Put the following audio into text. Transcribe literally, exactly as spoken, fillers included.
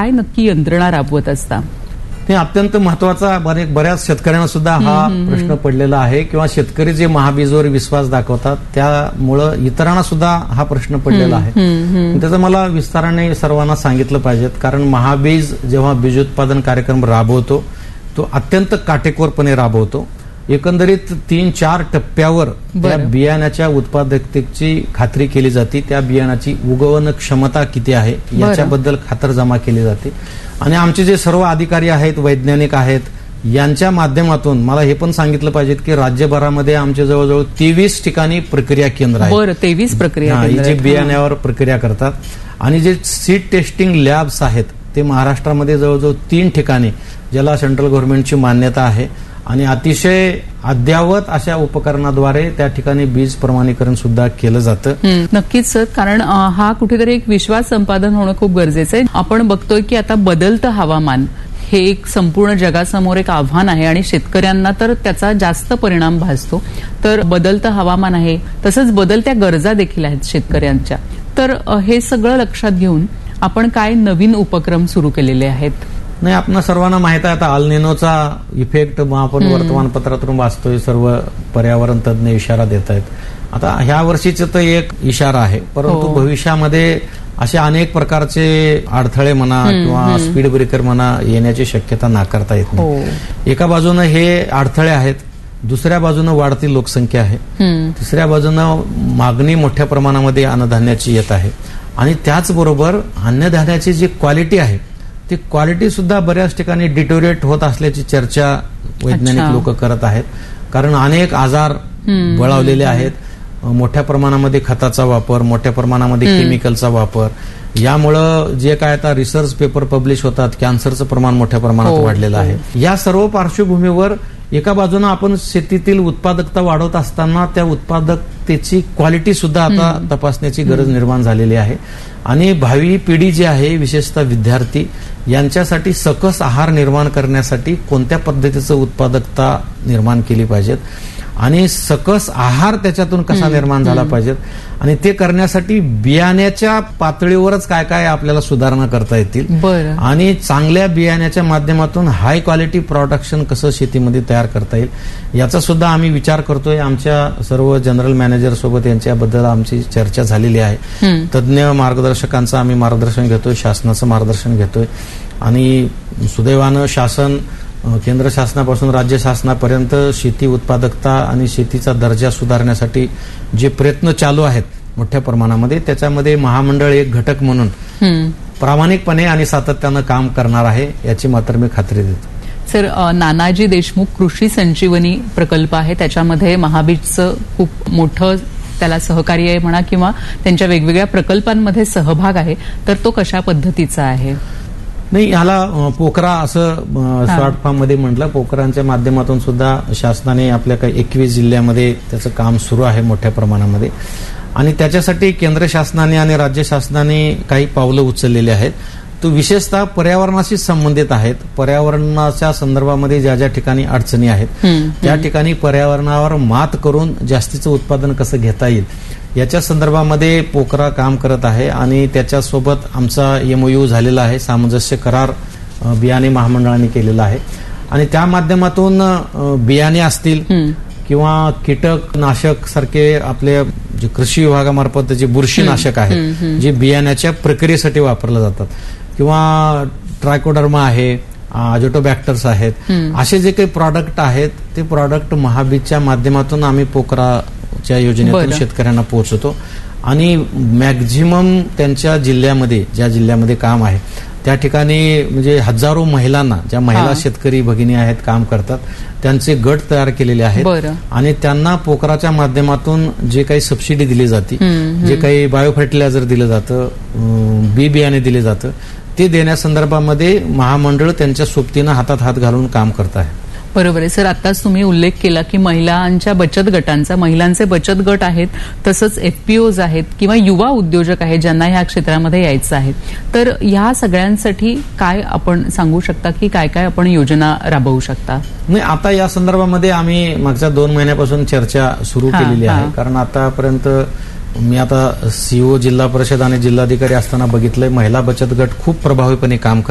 काय नक्की यंत्रणा राबवत असता? ते अत्यंत महत्वाचा, बऱ्याच शेतकऱ्यांना सुद्धा हा प्रश्न पडलेला आहे किंवा शेतकरी जे महाबीजवर विश्वास दाखवतात त्यामुळं इतरांना सुद्धा हा प्रश्न पडलेला आहे. त्याचं मला विस्ताराने सर्वांना सांगितलं पाहिजे, कारण महाबीज जेव्हा बीज उत्पादन कार्यक्रम राबवतो तो अत्यंत काटेकोरपणे राबवतो. एकंदरीत तीन चार टप्प्यावर त्या बियाण्याच्या उत्पादकतेची खात्री केली जाते, त्या बियाण्याची उगवण क्षमता किती आहे याच्याबद्दल खातरजमा केली जाते. आणि आमचे जे सर्व अधिकारी आहेत, वैज्ञानिक आहेत, यांच्या माध्यमातून मला हे पण सांगितलं पाहिजे की राज्यभरामध्ये आमच्या जवळजवळ तेवीस ठिकाणी प्रक्रिया केंद्र आहेत. बरं, तेवीस प्रक्रिया जे बियाण्यावर प्रक्रिया करतात. आणि जे सीड टेस्टिंग लॅब्स आहेत ते महाराष्ट्रामध्ये जवळजवळ तीन ठिकाणी, ज्याला सेंट्रल गव्हर्नमेंटची मान्यता आहे. आणि अतिशय अद्यावत अशा उपकरणाद्वारे त्या ठिकाणी बीज प्रमाणीकरण सुद्धा केलं जातं. नक्कीच सर, कारण हा कुठेतरी एक विश्वास संपादन होणं खूप गरजेचं आहे. आपण बघतोय की आता बदलतं हवामान हे एक संपूर्ण जगासमोर एक आव्हान आहे आणि शेतकऱ्यांना तर त्याचा जास्त परिणाम भासतो. तर बदलतं हवामान आहे, तसंच बदलत्या गरजा देखील आहेत शेतकऱ्यांच्या. तर हे सगळं लक्षात घेऊन आपण काय नवीन उपक्रम सुरू केलेले आहेत? नाही, आपण सर्वांना माहित आहे आता अल्निनोचा इफेक्ट आपण वर्तमानपत्रातून वाचतोय, सर्व पर्यावरण तज्ञ इशारा देत आहेत. आता ह्या वर्षीचा तर एक इशारा आहे, परंतु भविष्यामध्ये असे अनेक प्रकारचे अडथळे म्हणा किंवा स्पीड ब्रेकर म्हणा येण्याची शक्यता नाकारता येत नाही. एका बाजूनं हे अडथळे आहेत, दुसऱ्या बाजूनं वाढती लोकसंख्या आहे, तिसऱ्या बाजूनं मागणी मोठ्या प्रमाणामध्ये अन्नधान्याची येत आहे. आणि त्याचबरोबर अन्नधान्याची जी क्वालिटी आहे ती क्वालिटी सुद्धा बऱ्याच ठिकाणी डिटोरिएट होत असल्याची चर्चा वैज्ञानिक लोक करत आहेत. कारण अनेक आजार बळावलेले आहेत, मोठ्या प्रमाणामध्ये खताचा वापर, मोठ्या प्रमाणामध्ये केमिकलचा वापर, यामुळं जे काय आता रिसर्च पेपर पब्लिश होतात, कॅन्सरचं प्रमाण मोठ्या प्रमाणात वाढलेलं आहे. या सर्व पार्श्वभूमीवर एका बाजूने आपण शेतीतील उत्पादकता वाढवत असताना त्या उत्पादकतेची क्वालिटी सुद्धा आता तपासण्याची गरज निर्माण झालेली आहे. आणि भावी पिढी जी आहे, विशेषतः विद्यार्थी, यांच्यासाठी सकस आहार निर्माण करण्यासाठी कोणत्या पद्धतीचं उत्पादकता निर्माण केली पाहिजेत आणि सकस आहार त्याच्यातून कसा निर्माण झाला पाहिजेत, आणि ते करण्यासाठी बियाण्याच्या पातळीवरच काय काय आपल्याला सुधारणा करता येतील आणि चांगल्या बियाण्याच्या माध्यमातून हाय क्वालिटी प्रोडक्शन कसं शेतीमध्ये तयार करता येईल याचा सुद्धा आम्ही विचार करतोय. आमच्या सर्व जनरल मॅनेजर सोबत यांच्याबद्दल आमची चर्चा झालेली आहे. तज्ञ मार्गदर्शकांचं आम्ही मार्गदर्शन घेतोय, शासनाचं मार्गदर्शन घेतोय. आणि सुदैवानं शासन, केंद्र शासनापासून राज्य शासनापर्यंत शेती उत्पादकता आणि शेतीचा दर्जा सुधारण्यासाठी जे प्रयत्न चालू आहेत मोठ्या प्रमाणामध्ये, त्याच्यामध्ये महामंडळ एक घटक म्हणून प्रामाणिकपणे आणि सातत्यानं काम करणार आहे याची मात्र मी खात्री देतो. सर, नानाजी देशमुख कृषी संजीवनी प्रकल्प आहे, त्याच्यामध्ये महाबीजचं खूप मोठं त्याला सहकार्य आहे म्हणा किंवा त्यांच्या वेगवेगळ्या प्रकल्पांमध्ये सहभाग आहे, तर तो कशा पद्धतीचा आहे? नाही, ह्याला पोकरा असं शॉर्ट फॉर्म मध्ये म्हटलं. पोकरांच्या माध्यमातून सुद्धा शासनाने आपल्या काही एकवीस जिल्ह्यामध्ये त्याचं काम सुरू आहे मोठ्या प्रमाणामध्ये. आणि त्याच्यासाठी केंद्र शासनाने आणि राज्य शासनाने काही पावलं उचललेली आहेत. तो विशेषतः पर्यावरणाशी संबंधित आहेत. पर्यावरणाच्या संदर्भामध्ये ज्या ज्या ठिकाणी अडचणी आहेत त्या ठिकाणी पर्यावरणावर मात करून जास्तीचं उत्पादन कसं घेता येईल याच्या संदर्भामध्ये पोकरा काम करत आहे. आणि त्याच्यासोबत आमचा एमओयू झालेला आहे, सामंजस्य करार बियाणे महामंडळाने केलेला आहे. आणि त्या माध्यमातून बियाणे असतील किंवा कीटकनाशक सारखे आपले जे कृषी विभागामार्फत जे बुरशीनाशक आहेत जे बियाण्याच्या प्रक्रियेसाठी वापरले जातात, किंवा ट्रायकोडर्मा आहे, अजोटोबॅक्टर्स आहेत, असे जे काही प्रॉडक्ट आहेत ते प्रॉडक्ट महाबीजच्या माध्यमातून आम्ही पोकराच्या योजनेतून शेतकऱ्यांना पोहोचवतो. आणि मॅक्झिमम त्यांच्या जिल्ह्यामध्ये, ज्या जिल्ह्यामध्ये काम आहे त्या ठिकाणी म्हणजे हजारो महिलांना, ज्या महिला शेतकरी भगिनी आहेत, काम करतात, त्यांचे गट तयार केलेले आहेत. आणि त्यांना पोकराच्या माध्यमातून जे काही सबसिडी दिली जाते, जे काही बायो फर्टिलायझर दिलं जातं, बी बियाणे दिले जातं, ते देण्यासंदर्भामध्ये महामंडळ त्यांच्या सोबतीनं हातात हात घालून काम करत आहे. बरोबर आहे सर. आताच तुम्ही उल्लेख केला की महिलांच्या बचत गटांचा, महिलांचे बचत गट आहेत, तसंच एफपीओज आहेत किंवा युवा उद्योजक आहेत ज्यांना ह्या क्षेत्रामध्ये यायचं आहे. तर ह्या सगळ्यांसाठी काय आपण सांगू शकता की काय काय आपण योजना राबवू शकता? नाही, आता या संदर्भामध्ये आम्ही मागच्या दोन महिन्यापासून चर्चा सुरू केलेली आहे. कारण आतापर्यंत मी आता सीओ जिल्हा परिषद आणि जिल्हाधिकारी असताना बघितलंय महिला बचत गट खूप प्रभावीपणे काम करतात.